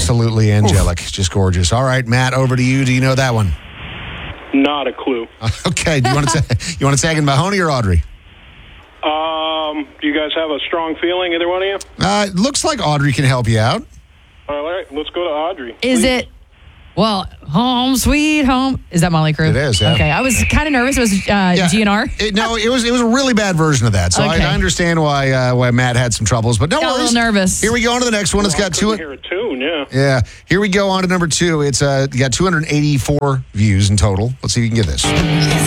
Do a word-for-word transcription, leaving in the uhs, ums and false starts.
absolutely angelic. Oof. Just gorgeous. All right, Matt, over to you. Do you know that one? Not a clue. Okay. Do you want to ta- you want to tag in Mahoney or Audrey? Um, do you guys have a strong feeling, either one of you? Uh, looks like Audrey can help you out. All right, let's go to Audrey. Is please. it, well, Home Sweet Home? Is that Molly Crew? It is, yeah. Okay, I was kind of nervous. It was uh, Yeah. G N R. It, no, it was it was a really bad version of that. So Okay. I, I understand why uh, why Matt had some troubles, but no Got a worries. little nervous. Here we go on to the next one. It's Well, I got couldn't two. hear a tune, yeah. Yeah. Here we go on to number two. It's uh, got two hundred eighty-four views in total. Let's see if you can get this.